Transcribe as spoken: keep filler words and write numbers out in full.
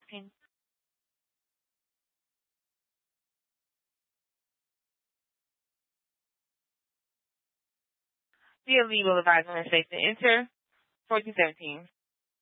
Okay. The legal advisement is safe to enter. fourteen seventeen.